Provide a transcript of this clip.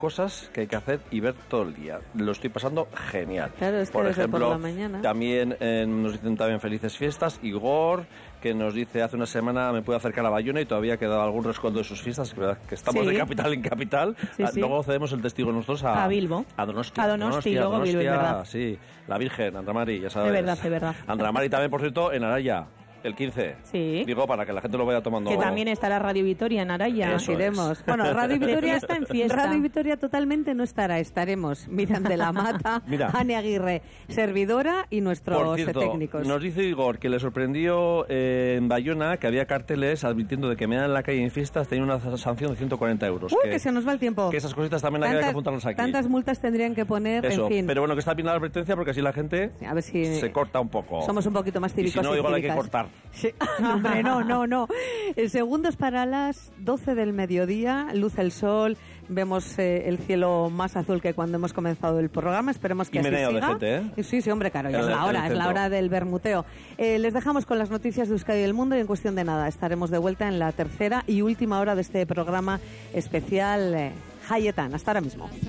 cosas que hay que hacer y ver todo el día. Lo estoy pasando genial. Claro, es que por desde ejemplo, por la mañana. también nos dicen también felices fiestas. Igor, que nos dice hace una semana me puedo acercar a Bayona y todavía queda algún rescoldo de sus fiestas, que estamos de capital en capital. Sí, sí. Luego cedemos el testigo nosotros a Bilbo. A Donosti. A Donosti, luego Bilbo, es verdad. Sí, la Virgen, Andra Mari, ya sabes. De verdad. Andra Mari también, por cierto, en Araya. El 15. Sí. Digo, para que la gente lo vaya tomando. Que también estará Radio Vitoria en Araya. Eso iremos. Es. Bueno, Radio Vitoria está en fiesta. Radio Vitoria totalmente no estará. Estaremos Miriam de la Mata, Ane Aguirre, servidora y nuestros por cierto, técnicos. Nos dice Igor que le sorprendió en Bayona que había carteles advirtiendo de que mear en la calle en fiestas tenía una sanción de 150 euros. Que se nos va el tiempo. Que esas cositas también hay que apuntarlas aquí. Tantas multas tendrían que poner, Eso, en fin. pero bueno, que está bien la advertencia porque así la gente a ver si se corta un poco. Somos un poquito más cívicos. Y si no, igual hay que cortar. Sí. Hombre, no. Segundos para las 12 del mediodía, luce el sol, vemos el cielo más azul que cuando hemos comenzado el programa. Esperemos que así siga. De gente, ¿eh? Sí, hombre, claro, ya es la hora del bermuteo. Les dejamos con las noticias de Euskadi y el mundo y en cuestión de nada estaremos de vuelta en la tercera y última hora de este programa especial Hayetan. Hasta ahora mismo.